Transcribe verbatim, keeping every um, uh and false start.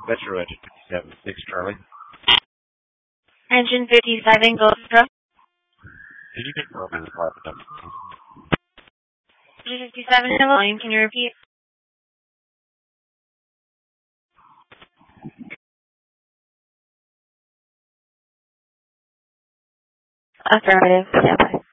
Metro Engine fifty-seven, six Charlie. Engine fifty-seven, Golf Truck. Can you confirm the department number, please? Engine fifty-seven, the volume, can you repeat? Affirmative, stand by.